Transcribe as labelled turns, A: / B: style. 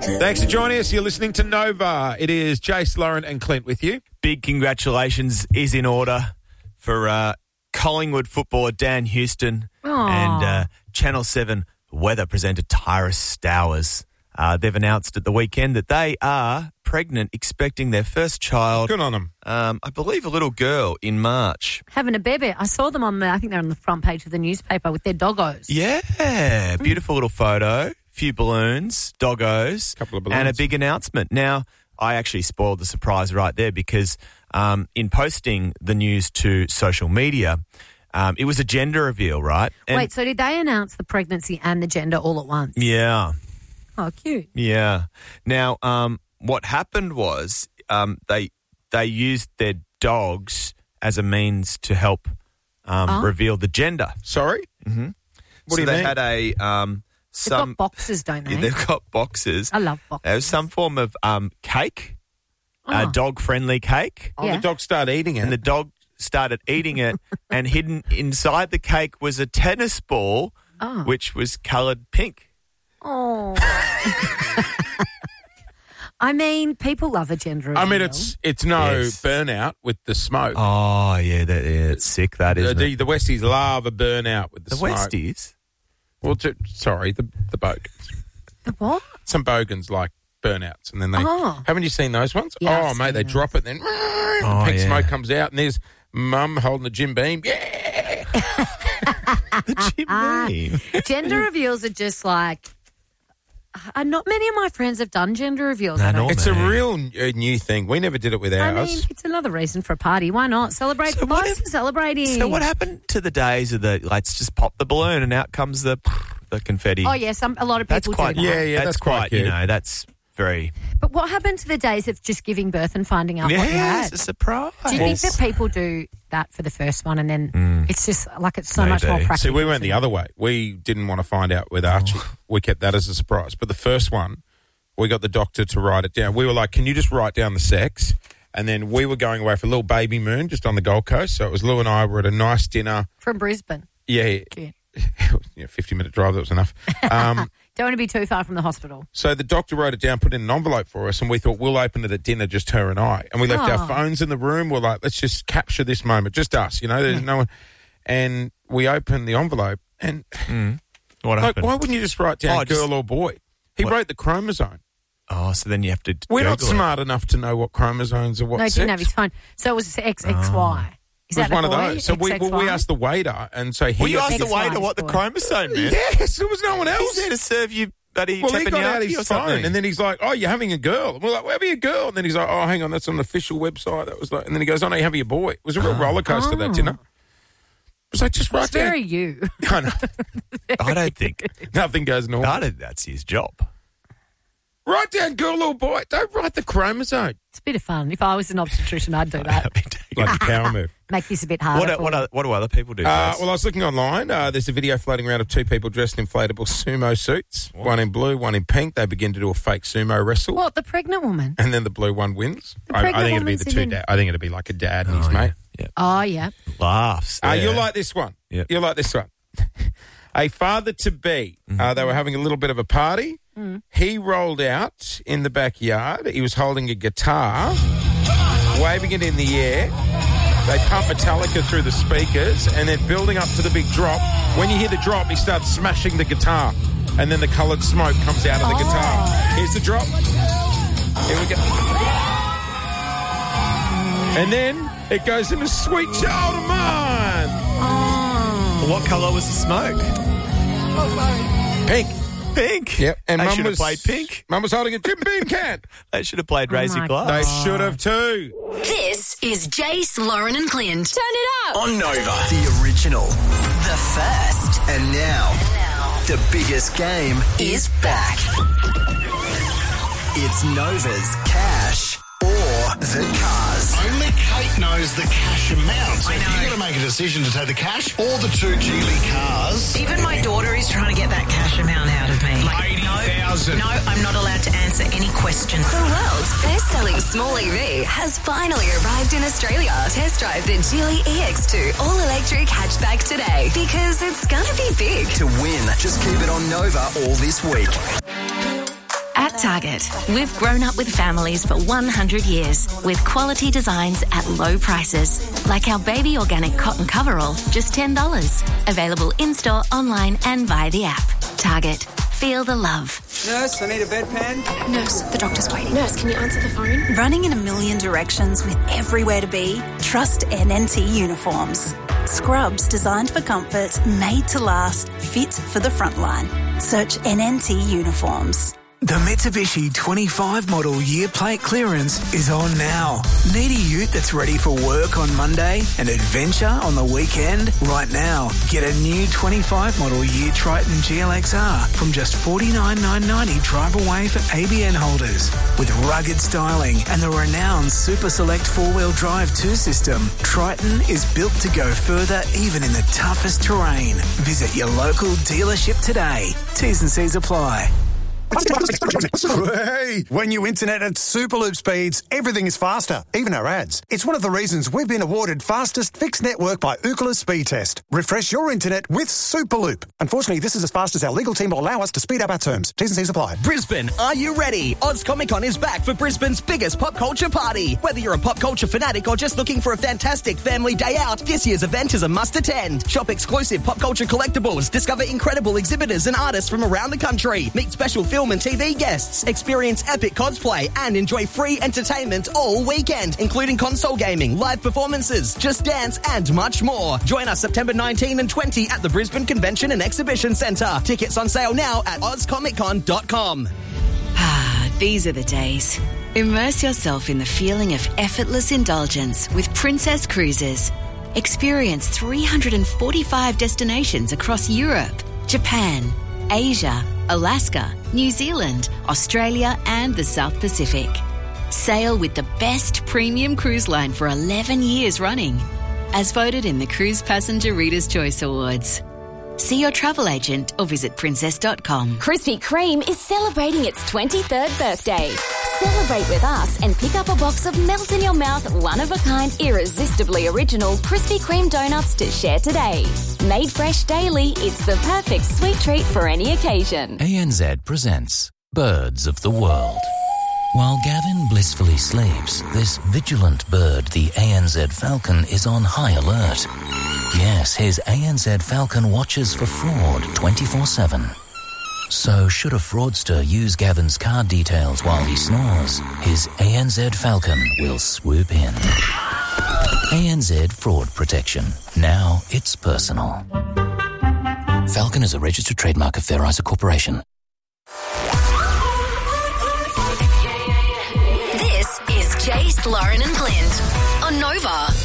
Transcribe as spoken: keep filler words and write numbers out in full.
A: Thanks for joining us. You're listening to Nova. It is Jace, Lauren and Clint with you.
B: Big congratulations is in order for uh, Collingwood footballer Dan Houston
C: Aww.
B: and uh, Channel seven weather presenter Tyrus Stowers. Uh, they've announced at the weekend that they are pregnant, expecting their first child.
A: Good on them.
B: Um, I believe a little girl in March.
C: Having a baby. I saw them on the, I think they're on the front page of the newspaper with their doggos.
B: Yeah, beautiful little photo, few balloons, doggos,
A: Couple of balloons.
B: and a big announcement. Now, I actually spoiled the surprise right there because um, in posting the news to social media, um, it was a gender reveal, right? And
C: Wait, so did they announce the pregnancy and the gender all at once?
B: yeah.
C: Oh, cute.
B: Yeah. Now, um, what happened was um, they they used their dogs as a means to help um,
C: Oh.
B: reveal the gender.
A: Sorry? Mm-hmm. What
B: so
A: do you
B: they
A: mean?
B: had a um,
C: They've
B: some
C: got boxes, don't they?
B: yeah, they've got boxes.
C: I love boxes.
B: There was some form of um, cake,
C: Oh.
B: a dog friendly cake,
A: Oh,
C: Yeah.
A: the dog started eating it.
B: and the dog started eating it, and hidden inside the cake was a tennis ball,
C: Oh.
B: which was coloured pink.
C: Oh. I mean, people love a gender reveal.
A: I mean, it's it's no
B: Yes.
A: burnout with the smoke.
B: Oh yeah, that, yeah, it's sick. That
A: the,
B: isn't
A: the,
B: it?
A: the Westies love a burnout with the,
B: The
A: smoke.
B: Westies.
A: Well, to, sorry, the the bogans.
C: The what?
A: Some bogans like burnouts, and then they
C: Oh.
A: haven't you seen those ones?
C: Yeah,
A: oh,
C: I've
A: mate,
C: seen
A: they
C: those.
A: drop it, then
B: Oh,
A: pink
B: yeah.
A: smoke comes out, and there's mum holding the Jim Beam. Yeah,
B: The chimney.
C: Gender reveals are just like, uh, not many of my friends have done gender reveals.
B: No,
C: I don't
B: not
A: it's a
B: many.
A: real uh, new thing. We never did it with
C: I
A: ours.
C: mean, it's another reason for a party. Why not? Celebrate.
B: So what
C: Life's
B: if-
C: for celebrating.
B: So what happened to the days of the let's just pop the balloon and out comes the the confetti?
C: Oh, yeah, some, a lot of
B: that's
C: people
B: quite
C: do that.
A: Yeah, yeah, that's quite
B: you
A: cute.
B: know that's very
C: But what happened to the days of just giving birth and finding out what you
B: yeah,
C: had?
B: it's a surprise.
C: Do you think that people do that for the first one and then it's just like it's so much
B: Maybe.
C: more
A: See,
C: practical?
A: we went
C: to
A: the
C: me?
A: other way. We didn't want to find out with Archie. We kept that as a surprise. But the first one, we got the doctor to write it down. We were like, can you just write down the sex? And then we were going away for a little baby moon just on the Gold Coast. So it was Lou and I were at a nice dinner.
C: From Brisbane.
A: Yeah,
C: Cute.
A: yeah fifty-minute drive, that was enough. Um,
C: Don't want to be too far from the hospital.
A: so the doctor wrote it down, put it in an envelope for us, and we thought we'll open it at dinner, just her and I. And we left
C: Oh.
A: our phones in the room. We're like, let's just capture this moment, just us, you know, there's no one. And we opened the envelope, and
B: What
A: like,
B: happened?
A: why wouldn't you just write down
B: Oh, just-
A: girl or boy? He
B: What?
A: wrote the chromosome.
B: Oh, so then you have to.
A: We're not
B: Google it.
A: smart enough to know what chromosomes are what
C: No, he
A: sex.
C: didn't have his phone. So it was X X Y. Is
A: It was
C: that
A: one
C: the
A: of
C: boy?
A: those. So we, well, we
C: X X Y?
A: asked the waiter, and so he
B: Well, you
A: got
B: asked the
C: X Y
B: waiter what the
C: boy.
B: chromosome meant.
A: Yes, there was no one
B: He's
A: else.
B: there to serve you, buddy.
A: Well, he got out
B: teppanyaki or
A: his
B: something.
A: phone, and then he's like, "Oh, you're having a girl." And we're like, "We're having a girl," and then he's like, "Oh, hang on, that's on the official website." That was like, and then he goes, "Oh, no, you're having a boy." It was a real roller coaster that
C: Oh.
A: dinner. It was like, just write
C: It's
A: down.
C: very you.
A: I know.
B: I don't think.
A: Nothing goes normal.
B: I don't, that's his job.
A: Write down girl or boy. Don't write the chromosome.
C: It's a bit of fun. If I was an obstetrician, I'd do that.
A: Like a power move.
C: Make this a bit harder.
B: What,
C: for
B: what,
C: you.
B: are, what do other people do?
A: Uh,
B: Jess?
A: well, I was looking online. Uh, there's a video floating around of two people dressed in inflatable sumo suits. One in blue, one in pink. They begin to do a fake sumo wrestle.
C: What, the pregnant woman?
A: And then the blue one wins.
C: The
A: I, I
C: pregnant
A: think it'd be
C: woman's
A: the two
C: in-
A: dad. I think it'd be like a dad and his
B: Oh,
A: mate.
B: yeah.
C: Oh, yeah.
B: Laughs.
A: Uh,
B: there.
A: you'll like this one.
B: Yep.
A: You'll like this one. A father-to-be. Uh, they were having a little bit of a party. He rolled out in the backyard. He was holding a guitar, waving it in the air. They pump Metallica through the speakers, and then building up to the big drop. When you hear the drop, he starts smashing the guitar, and then the coloured smoke comes out of the
C: Oh.
A: guitar. Here's the drop. Here we go. And then it goes into Sweet Child of Mine.
C: Oh.
B: What colour was the smoke?
A: Pink.
B: Pink.
A: Yep. And
B: they
A: Mum
B: should have
A: was
B: played pink.
A: Mum was holding a Jim Beam can.
B: They should have played
C: Oh
B: Raise Your
C: my
B: Glass.
A: They should have too.
D: This is Jace, Lauren and Clint. Turn it up.
E: On Nova. The original.
D: The first
E: And now, the biggest game
D: is back.
E: It's Nova's Cash or the Cars.
F: Only Kate knows the cash amount. So
D: I
F: if
D: know.
F: you've got to make a decision to take the cash or the two Geely cars.
G: Even my daughter is trying to get that cash amount out of me.
F: eighty thousand.
G: No, I'm not allowed to answer any questions.
D: The world's best-selling small E V has finally arrived in Australia. Test drive the Geely E X two all-electric hatchback today because it's gonna be big.
E: To win, just keep it on Nova all this week.
C: At
D: Target. We've grown up with families for one hundred years with quality designs at low prices. Like our baby organic cotton coverall, just ten dollars. Available in-store, online and via the app. Target. Feel the love.
H: Nurse, I need a bedpan.
I: Nurse, the doctor's waiting. Nurse, can you answer the phone?
J: Running in a million directions with everywhere to be? Trust N N T Uniforms. Scrubs designed for comfort, made to last, fit for the front line. Search N N T Uniforms.
E: The Mitsubishi twenty-five model year plate clearance is on now. Need a ute that's ready for work on Monday and adventure on the weekend? Right now, get a new twenty-five model year Triton G L X R from just forty-nine thousand nine hundred ninety dollars drive away for A B N holders. With rugged styling and the renowned Super Select four-wheel drive two system, Triton is built to go further even in the toughest terrain. Visit your local dealership today. T's and C's apply.
K: Hey, when you internet at Superloop speeds, everything is faster, even our ads. It's one of the reasons we've been awarded fastest fixed network by Ookla Speed Test. Refresh your internet with Superloop. Unfortunately, this is as fast as our legal team will allow us to speed up our terms. T's and C's apply.
L: Brisbane, are you ready? Oz Comic Con is back for Brisbane's biggest pop culture party. Whether you're a pop culture fanatic or just looking for a fantastic family day out, this year's event is a must attend. Shop exclusive pop culture collectibles, discover incredible exhibitors and artists from around the country, meet special film and T V guests, experience epic cosplay and enjoy free entertainment all weekend, including console gaming, live performances, Just Dance and much more. Join us September nineteenth and twentieth at the Brisbane Convention and Exhibition Centre. Tickets on sale now at oz comic con dot com.
M: Ah, these are the days. Immerse yourself in the feeling of effortless indulgence with Princess Cruises. Experience three hundred forty-five destinations across Europe, Japan, Asia, Alaska, New Zealand, Australia and the South Pacific. Sail with the best premium cruise line for eleven years running, as voted in the Cruise Passenger Reader's Choice Awards. See your travel agent or visit princess dot com.
N: Krispy Kreme is celebrating its twenty-third birthday. Celebrate with us and pick up a box of melt-in-your-mouth, one-of-a-kind, irresistibly original Krispy Kreme donuts to share today. Made fresh daily, it's the perfect sweet treat for any occasion.
O: A N Z presents Birds of the World. While Gavin blissfully sleeps, this vigilant bird, the A N Z falcon, is on high alert. Yes, his A N Z falcon watches for fraud twenty-four seven. So should a fraudster use Gavin's card details while he snores, his A N Z falcon will swoop in. A N Z Fraud Protection. Now it's personal. Falcon is a registered trademark of Fair Isa Corporation.
D: This is Jace, Lauren and Blind on Nova.